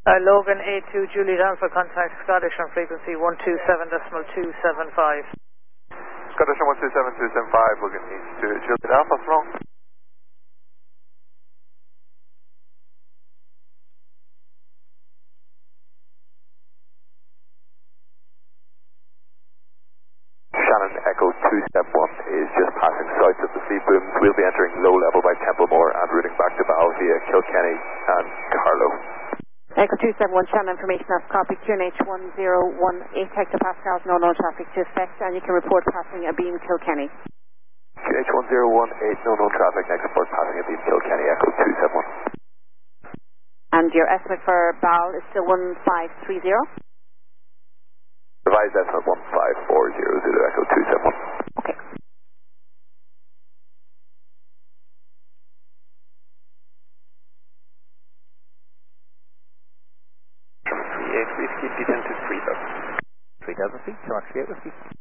Logan A2 Juliet Alpha, contact Scottish on frequency 127.275. Scottish on 127.275, Logan A2 Juliet Alpha, wrong. Shannon Echo 271 is just passing south of the feed booms. We'll be entering low level by Templemore and routing back to Bow via Kilkenny and Carlow. Echo 271, Shannon information of copy, QNH 1018 hectopascals, no known traffic to effect, and you can report passing a beam Kilkenny. QNH 1018, no known traffic, next report passing a beam Kilkenny, Echo 271. And your estimate for Bow is still 1530? Revised estimate 15400, Echo 271. Okay. Whiskey, descend to 3000. 3000 feet, Charlie 8 Whiskey.